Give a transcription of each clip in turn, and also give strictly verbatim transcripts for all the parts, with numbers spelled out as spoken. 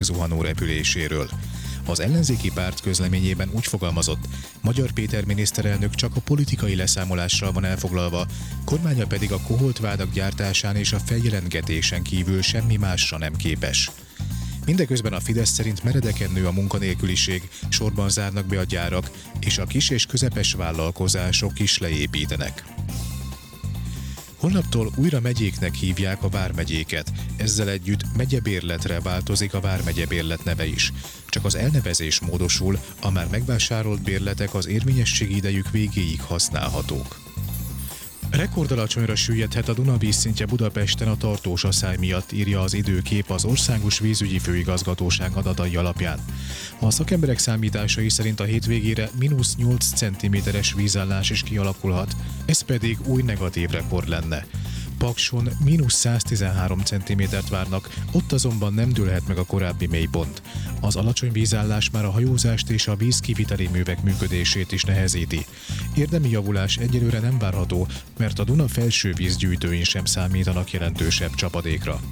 zuhanó repüléséről. Az ellenzéki párt közleményében úgy fogalmazott, Magyar Péter miniszterelnök csak a politikai leszámolással van elfoglalva, kormánya pedig a koholtvádak gyártásán és a feljelentgetésen kívül semmi másra nem képes. Mindeközben a Fidesz szerint meredeken nő a munkanélküliség, sorban zárnak be a gyárak, és a kis és közepes vállalkozások is leépítenek. Holnaptól újra megyéknek hívják a vármegyéket, ezzel együtt megyebérletre változik a vármegyebérlet neve is. Csak az elnevezés módosul, a már megvásárolt bérletek az érvényességi idejük végéig használhatók. Rekordalacsonyra süllyedhet a Duna vízszintje Budapesten a tartós asszály miatt, írja az Időkép az Országos Vízügyi Főigazgatóság adatai alapján. A szakemberek számításai szerint a hétvégére mínusz nyolc centiméteres vízállás is kialakulhat, ez pedig új negatív rekord lenne. Pakson mínusz száztizenhárom centimétert várnak, ott azonban nem dőlhet meg a korábbi mélypont. Az alacsony vízállás már a hajózást és a vízkiviteli művek működését is nehezíti. Érdemi javulás egyelőre nem várható, mert a Duna felső vízgyűjtőin sem számítanak jelentősebb csapadékra.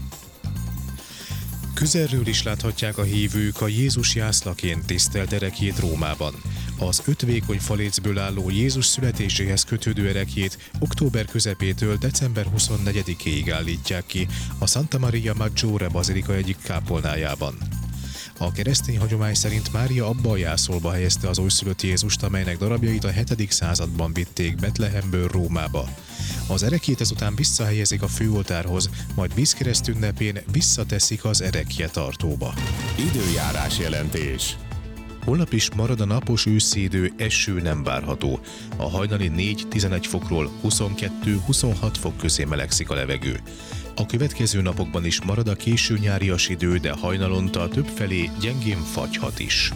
Közelről is láthatják a hívők a Jézus jászlaként tisztelt ereklyét Rómában. Az öt vékony falécből álló Jézus születéséhez kötődő ereklyét október közepétől december huszonnegyedikéig állítják ki a Santa Maria Maggiore bazilika egyik kápolnájában. A keresztény hagyomány szerint Mária abba a jászolba helyezte az újszülött Jézust, amelynek darabjait a hetedik században vitték Betlehemből Rómába. Az ereklyét ezután visszahelyezik a főoltárhoz, majd vízkereszt ünnepén visszateszik az ereklyetartóba. Időjárás jelentés. Holnap is marad a napos őszi idő, eső nem várható. A hajnali négy-tizenegy fokról huszonkettő-huszonhat fok közé melegszik a levegő. A következő napokban is marad a késő nyárias idő, de hajnalonta többfelé gyengén fagyhat is.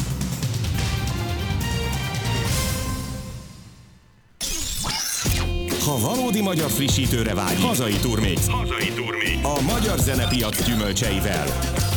Ha valódi magyar frissítőre vágy, hazai turmix. Hazai turmix. A magyar zenepiac gyümölcseivel.